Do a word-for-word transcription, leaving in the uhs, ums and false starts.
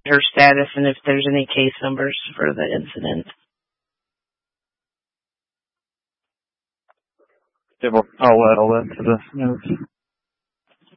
her status and if there's any case numbers for the incident. Yeah, well, I'll add all that to the notes.